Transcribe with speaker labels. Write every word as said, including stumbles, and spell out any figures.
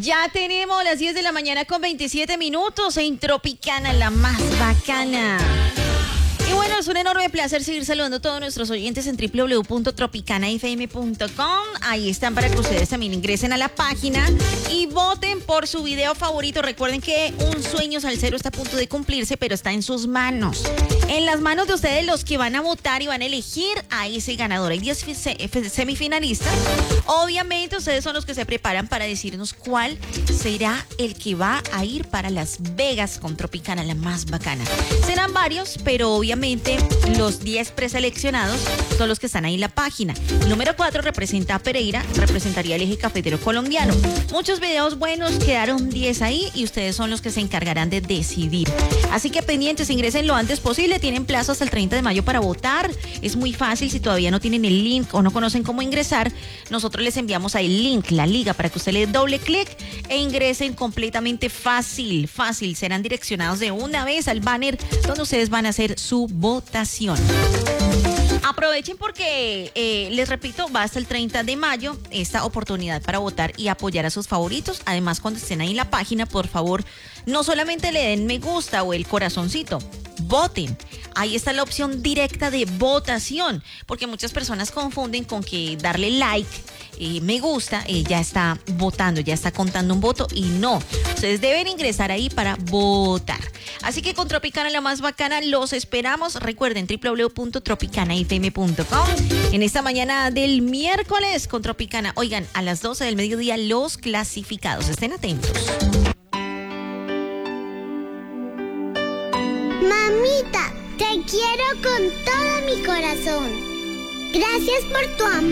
Speaker 1: Ya tenemos las diez de la mañana con veintisiete minutos en Tropicana, la más bacana. Y bueno, es un enorme placer seguir saludando a todos nuestros oyentes en doble u doble u doble u punto tropicana f m punto com. Ahí están para que ustedes también ingresen a la página y voten por su video favorito. Recuerden que un sueño salsero está a punto de cumplirse, pero está en sus manos. En las manos de ustedes los que van a votar y van a elegir a ese ganador. Hay diez semifinalistas. Obviamente ustedes son los que se preparan para decirnos cuál será el que va a ir para Las Vegas con Tropicana, la más bacana. Serán varios, pero obviamente los diez preseleccionados son los que están ahí en la página. El número cuatro representa a Pereira, representaría el eje cafetero colombiano. Muchos videos buenos, quedaron diez ahí y ustedes son los que se encargarán de decidir. Así que pendientes, ingresen lo antes posible, tienen plazo hasta el treinta de mayo para votar. Es muy fácil, si todavía no tienen el link o no conocen cómo ingresar, nosotros les enviamos ahí el link, la liga, para que usted le dé doble clic e ingresen completamente fácil, fácil. Serán direccionados de una vez al banner donde ustedes van a hacer su votación. Aprovechen porque, eh, les repito, va hasta el treinta de mayo esta oportunidad para votar y apoyar a sus favoritos. Además, cuando estén ahí en la página, por favor, no solamente le den me gusta o el corazoncito, voten. Ahí está la opción directa de votación, porque muchas personas confunden con que darle like, eh, me gusta, eh, ya está votando, ya está contando un voto, y no. Ustedes deben ingresar ahí para votar. Así que con Tropicana, la más bacana, los esperamos. Recuerden, doble u doble u doble u punto tropicana f m punto com. En esta mañana del miércoles con Tropicana. Oigan, a las doce del mediodía los clasificados. Estén atentos.
Speaker 2: Mamita, te quiero con todo mi corazón. Gracias por tu amor.